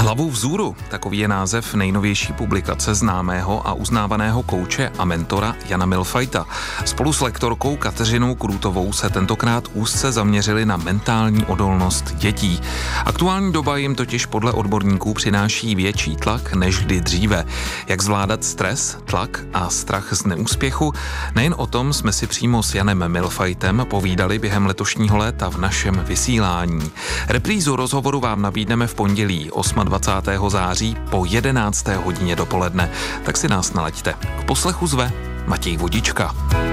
Hlavu vzůru, takový je název nejnovější publikace známého a uznávaného kouče a mentora Jana Millfighta. Spolu s lektorkou Kateřinou Krůtovou se tentokrát úzce zaměřili na mentální odolnost dětí. Aktuální doba jim totiž podle odborníků přináší větší tlak než kdy dříve. Jak zvládat stres, tlak a strach z neúspěchu? Nejen o tom jsme si přímo s Janem Millfightem povídali během letošního léta v našem vysílání. Reprízu rozhovoru vám nabídneme v pondělí 28. září po 11. hodině dopoledne. Tak si nás nalaďte. K poslechu zve Matěj Vodička.